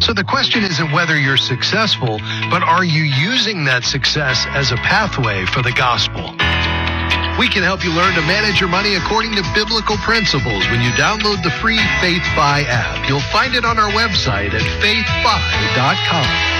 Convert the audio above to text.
So the question isn't whether you're successful, but are you using that success as a pathway for the gospel? We can help you learn to manage your money according to biblical principles when you download the free FaithFi app. You'll find it on our website at faithfi.com.